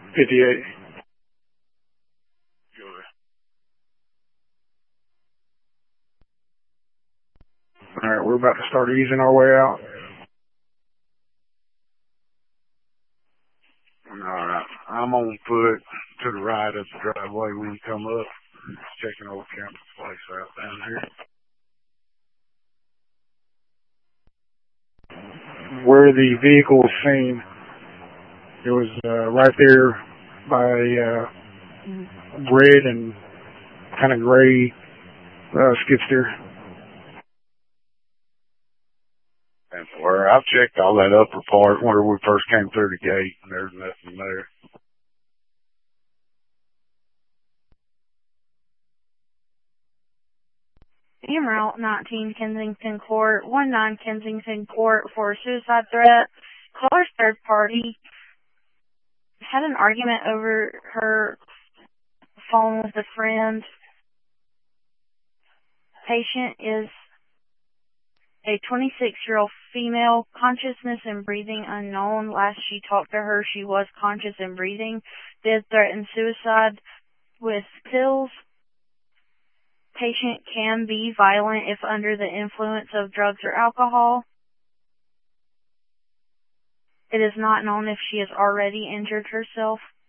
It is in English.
58. All right, we're about to start easing our way out. All right, I'm on foot to the right of the driveway when you come up. Checking old campus place out down here. Where the vehicle was seen, it was right there by red and kind of gray skid steer. And where I've checked all that upper part where we first came through the gate, and there's nothing there. Route 19 Kensington Court, 19 Kensington Court for a suicide threat. Caller's third party had an argument over her phone with a friend. Patient is a 26-year-old female, consciousness and breathing unknown. Last she talked to her, she was conscious and breathing. Did threaten suicide with pills. Patient can be violent if under the influence of drugs or alcohol. It is not known if she has already injured herself.